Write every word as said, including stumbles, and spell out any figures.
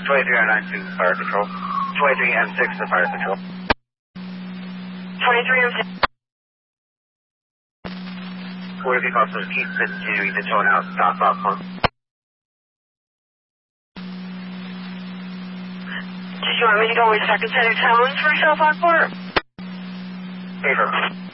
twenty-three oh nine to Fire Control. twenty-three M six to Fire Control. twenty-three M six. Quarter vehicle officers keep continuing to tone out stop platform. Did you want me to go with second set of tones for cell phone port? Favor.